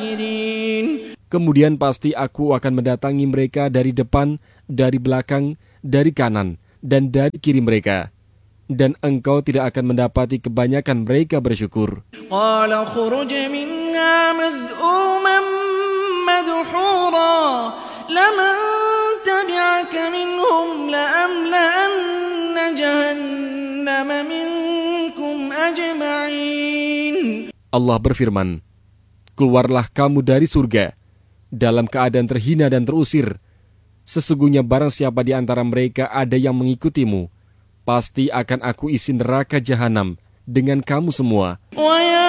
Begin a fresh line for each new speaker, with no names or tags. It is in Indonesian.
داخرين.
Kemudian pasti aku akan mendatangi mereka dari depan, dari belakang, dari kanan, dan dari kiri mereka. Dan engkau tidak akan mendapati kebanyakan mereka bersyukur.
قال اخرج منا مذءوما مدحورا لمن تبعك منهم لأملأن جهنم منكم أجمعين.
Allah berfirman, keluarlah kamu dari surga dalam keadaan terhina dan terusir. Sesungguhnya barang siapa di antara mereka ada yang mengikutimu, pasti akan aku isi neraka jahanam dengan kamu semua.
ويا